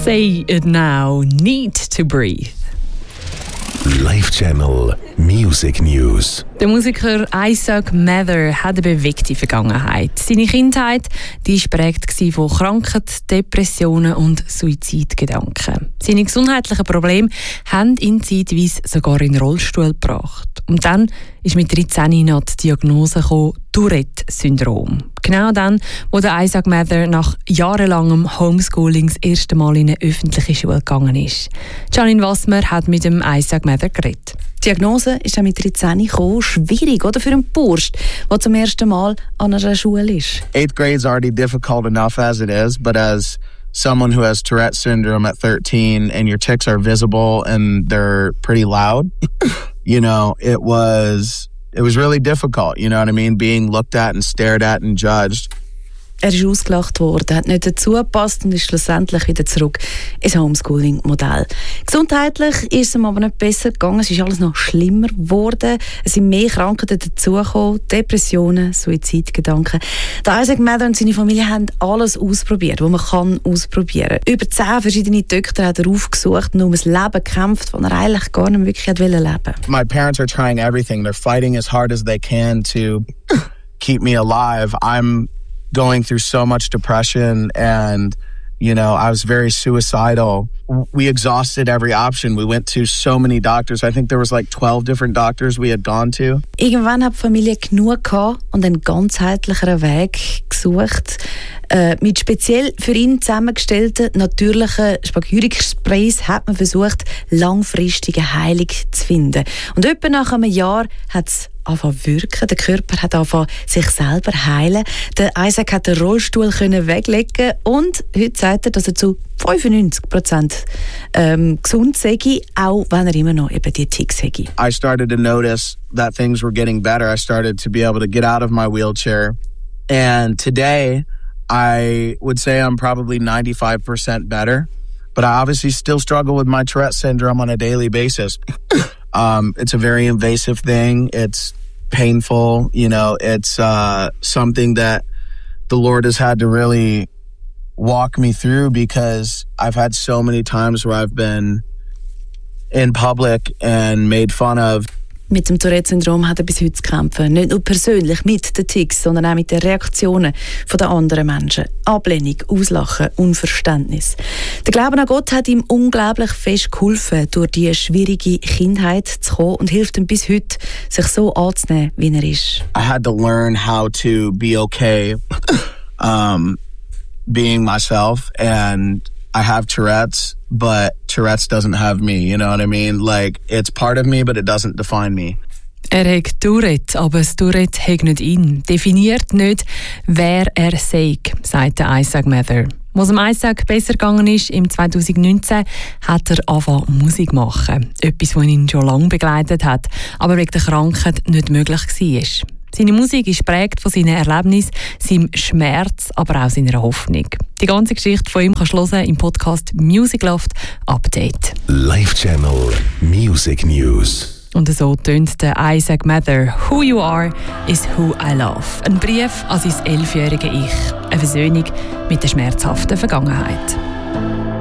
Say it now, Need to Breathe. Life Channel Music News. Der Musiker Isaac Mather hat eine bewegte Vergangenheit. Seine Kindheit die war geprägt von Krankheit, Depressionen und Suizidgedanken. Seine gesundheitlichen Probleme haben ihn zeitweise sogar in den Rollstuhl gebracht. Und dann ist mit 13 noch die Diagnose gekommen, Tourette-Syndrom. Genau dann, wo der Isaac Mather nach jahrelangem Homeschooling das erste Mal in eine öffentliche Schule gegangen ist. Janine Wassmer hat mit dem Isaac Mather geredet. Die Diagnose ist dann mit 13 gekommen. Schwierig, oder, für einen Bursch, der zum ersten Mal an einer Schule ist. 8th grade is already difficult enough as it is, but as someone who has Tourette syndrome at 13 and your tics are visible and they're pretty loud, you know, it was really difficult, you know what I mean? Being looked at and stared at and judged. Er ist ausgelacht worden, hat nicht dazu gepasst und ist schlussendlich wieder zurück ins Homeschooling-Modell. Gesundheitlich ist es ihm aber nicht besser gegangen, es ist alles noch schlimmer geworden. Es sind mehr Krankheiten dazugekommen, Depressionen, Suizidgedanken. Der Isaac Mather und seine Familie haben alles ausprobiert, was man kann ausprobieren. Über 10 verschiedene Doktor hat er aufgesucht und um das Leben gekämpft, das er eigentlich gar nicht wirklich leben wollte. My parents are trying everything. They're fighting as hard as they can to keep me alive. I'm going through so much depression and, you know, I was very suicidal. We exhausted every option. We went to so many doctors. I think there was like 12 different doctors we had gone to. Irgendwann hat die Familie genug gehabt und einen ganzheitlicheren Weg gesucht. Mit speziell für ihn zusammengestellten natürlichen Spagyriksprays hat man versucht, langfristige Heilung zu finden. Und etwa nach einem Jahr hat es angefangen zu wirken. Der Körper hat angefangen, sich selber zu heilen. Der Isaac hat den Rollstuhl weglegen und heute sagt er, dass er zu 95% gesund sei, auch wenn er immer noch eben die Tics hat. I started to notice that things were getting better. I started to be able to get out of my wheelchair. And today, I would say I'm probably 95% better. But I obviously still struggle with my Tourette syndrome on a daily basis. It's a very invasive thing. It's painful. You know, it's something that the Lord has had to really walk me through because I've had so many times where I've been in public and made fun of. Mit dem Tourette-Syndrom hat er bis heute zu kämpfen. Nicht nur persönlich mit den Tics, sondern auch mit den Reaktionen der anderen Menschen. Ablehnung, Auslachen, Unverständnis. Der Glaube an Gott hat ihm unglaublich fest geholfen, durch diese schwierige Kindheit zu kommen und hilft ihm bis heute, sich so anzunehmen, wie er ist. I had to learn how to be okay being myself, and I have Tourette's, but Tourette's doesn't have me, you know what I mean? Like, it's part of me, but it doesn't define me. Er hat Tourette, aber das Tourette hat nicht ihn. Definiert nicht, wer er sei, sagt der Isaac Mather. Was dem Isaac besser gegangen ist, im 2019 hat er angefangen Musik machen. Etwas, das ihn schon lange begleitet hat, aber wegen der Krankheit nicht möglich war. Seine Musik ist geprägt von seinen Erlebnissen, seinem Schmerz, aber auch seiner Hoffnung. Die ganze Geschichte von ihm kannst du hören im Podcast Music Loft Update. Life Channel Music News. Und so tönt der Isaac Mather. Who you are is who I love. Ein Brief an sein 11-jähriges Ich. Eine Versöhnung mit der schmerzhaften Vergangenheit.